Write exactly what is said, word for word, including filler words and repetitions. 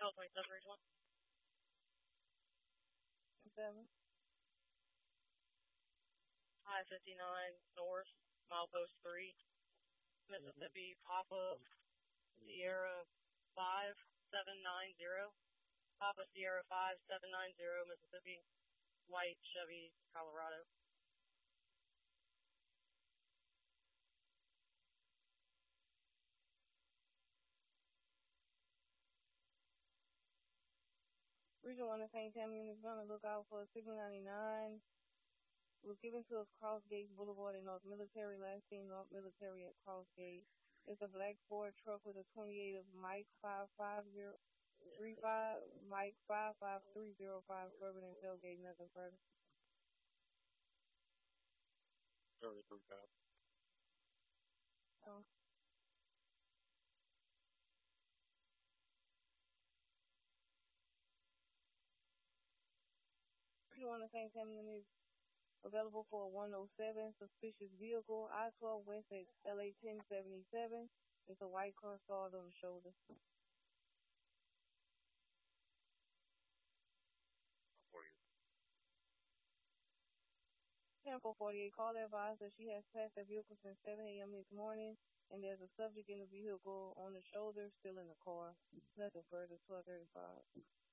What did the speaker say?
L twenty-seven, Region one. Seven. I fifty-nine North, milepost three, Mississippi, Papa Sierra five seven nine zero. Papa Sierra five seven nine zero, Mississippi, white Chevy, Colorado. Region one, the Saint Tam unit is going to look out for a Signal ninety-nine. It was given to us Crossgate Boulevard in North Military, last seen North Military at Crossgate. It's a black Ford truck with a twenty-eight of Mike five five zero three five, Mike five five three zero five, Urban and tailgate, nothing further. thirty-three five. So, if you want the same time unit is available for a one oh seven suspicious vehicle, I twelve West at L A ten seventy-seven. It's a white car stalled on the shoulder. ten four forty-eight, call advised that she has passed the vehicle since seven a.m. this morning, and there's a subject in the vehicle on the shoulder, still in the car. Nothing further, twelve thirty-five.